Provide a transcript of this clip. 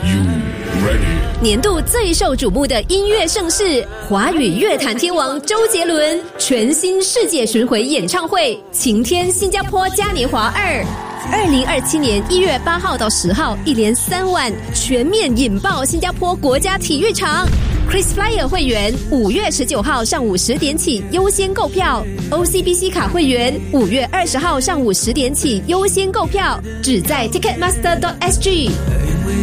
You ready？ 年度最受瞩目的音乐盛事，华语乐坛天王周杰伦全新世界巡回演唱会，晴天新加坡嘉年华2，2027年1月8号到10号，一连3晚全面引爆新加坡国家体育场。KrisFlyer 会员5月19号上午10点起优先购票 ，OCBC 卡会员5月20号上午10点起优先购票，只在 Ticketmaster.sg。